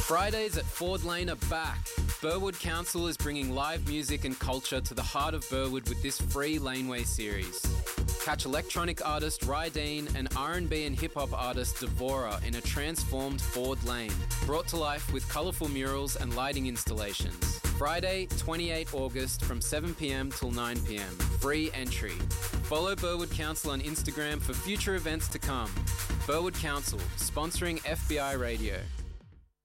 Fridays at Ford Lane are back. Burwood Council is bringing live music and culture to the heart of Burwood with this free Laneway series. Catch electronic artist Rydeen and R&B and hip-hop artist Devora in a transformed Ford Lane, brought to life with colourful murals and lighting installations. Friday, 28 August from 7pm till 9pm. Free entry. Follow Burwood Council on Instagram for future events to come. Burwood Council, sponsoring FBI Radio.